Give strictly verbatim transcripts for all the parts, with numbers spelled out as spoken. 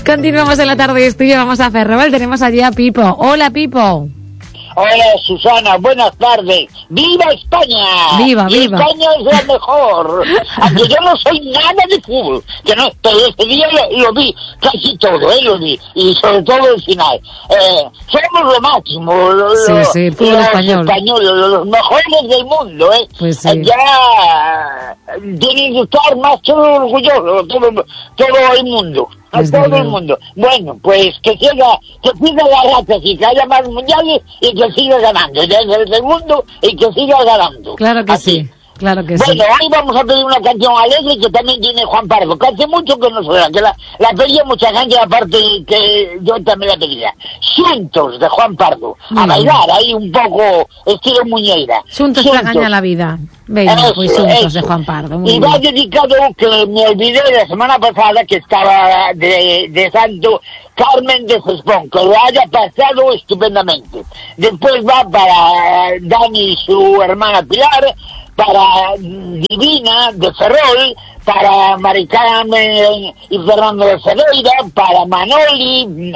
Continuamos en la tarde estudio, vamos a Ferrol, tenemos allí a Pipo. Hola, Pipo. Hola, Susana, buenas tardes. ¡Viva España! ¡Viva, viva! España es la mejor. Aunque yo no soy nada de fútbol, que no, pero ese día lo, lo vi, casi todo, ¿eh? Lo vi, y sobre todo el final. Eh, somos lo máximo, lo, sí, lo, sí, fútbol los español. españoles, los mejores del mundo, ¿eh? Pues sí. Eh, ya tienen que estar más que orgullosos, todo, todo el mundo. A Desde todo luego. el mundo. Bueno, pues que siga, que siga la raza, y que haya más mundiales y que siga ganando. Ya es el segundo y que siga ganando. Claro que Así. sí, claro que Bueno, sí. hoy vamos a pedir una canción alegre que también tiene Juan Pardo, que hace mucho que no suena, que la, la pedía mucha gente, aparte que yo también la pedía. Cientos de Juan Pardo, Muy a bien. bailar ahí un poco estilo Muñeira. Juntos Cientos. tragaña la vida. Venga, Eso, pues Juntos eso. de Juan Pardo. Muy Y va bien. dedicado, que me olvidé la semana pasada, que estaba de, de santo Carmen de Cespón, que lo haya pasado estupendamente. Después va para Dani y su hermana Pilar, para Divina de Ferrol, para Maricarmen y Fernando de Cedeira, para Manoli,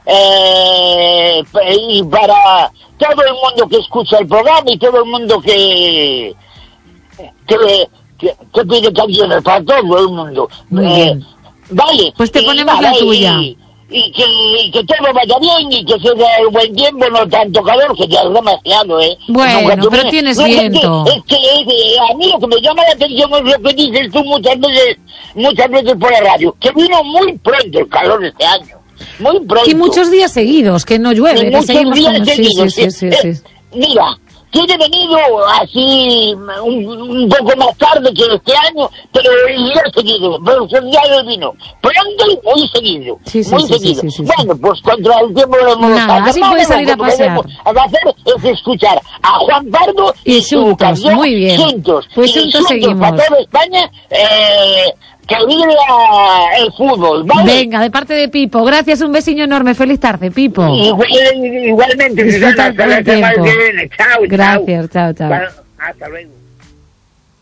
eh, y para todo el mundo que escucha el programa y todo el mundo que que, que, que pide canciones para todo el mundo. Muy Eh, bien. Vale. Pues te y ponemos nada, la tuya. Y, y que, y que todo vaya bien y que sea el buen tiempo, no tanto calor, que ya es demasiado, ¿eh? Bueno, Nunca tuve- pero tienes no, es que- viento. Es que, eh, a mí lo que me llama la atención es lo que dices tú muchas veces, muchas veces por la radio, que vino muy pronto el calor este año. Muy pronto. Y muchos días seguidos, que no llueve, Y que muchos seguimos días con... Sí, seguidos, sí, sí, sí, eh, sí. Mira, tiene venido así un, un poco más tarde que este año, pero ya seguido, pero ya lo vino. Pronto y muy seguido, Sí, sí, muy sí, sí, seguido. sí, sí, sí. Bueno, pues contra el tiempo lo hemos Nada, pasado. así Nada, puedes no, salir a lo que pasear. podemos hacer es escuchar a Juan Pardo Y y, su Xuntos, canción muy bien. Xuntos. Pues Y Xuntos Xuntos seguimos. para toda España, eh, que viva el fútbol, ¿vale? Venga, de parte de Pipo. Gracias, un besiño enorme. Feliz tarde, Pipo. Igual, igualmente, Disfruta Susana, el hasta la buen semana tiempo. que viene. Chao, chao. Gracias, chao, chao. Hasta luego.